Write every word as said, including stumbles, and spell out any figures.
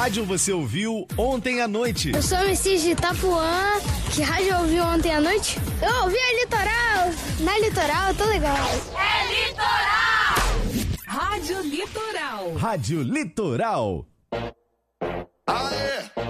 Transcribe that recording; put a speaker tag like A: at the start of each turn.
A: rádio você ouviu ontem à noite?
B: Eu sou o Messias de Itapuã. Que rádio ouviu ontem à noite? Eu ouvi a Litoral. Na Litoral, tô legal.
C: É Litoral!
D: Rádio Litoral.
A: Rádio Litoral.
E: Aê!